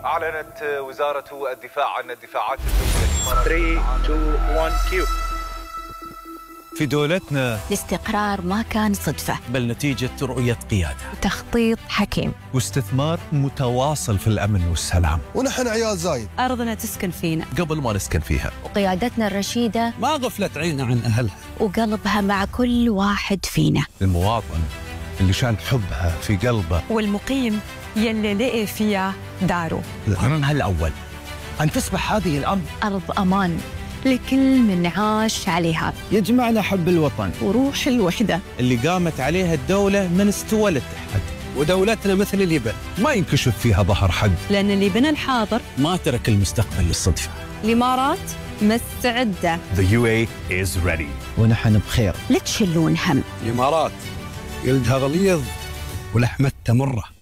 أعلنت وزارة الدفاع عن الدفاعات الجوية 3 2 1 كيو. في دولتنا الاستقرار ما كان صدفة، بل نتيجة رؤية قيادة تخطيط حكيم واستثمار متواصل في الأمن والسلام. ونحن عيال زايد، أرضنا تسكن فينا قبل ما نسكن فيها، وقيادتنا الرشيدة ما غفلت عيننا عن أهلها وقلبها مع كل واحد فينا. المواطن اللي شان حبها في قلبه، والمقيم يلي لقي فيها داره. القرار الأول أن تصبح هذه الأرض أرض أمان لكل من عاش عليها، يجمعنا حب الوطن وروح الوحدة اللي قامت عليها الدولة من استوى الاتحاد. ودولتنا مثل اليبن ما ينكشف فيها ظهر حد، لأن اللي بنى الحاضر ما ترك المستقبل للصدفة. الإمارات مستعدة. The UAE is ready. ونحن بخير. لا تشلون هم. الإمارات جلدها غليظ ولحمتها مرة.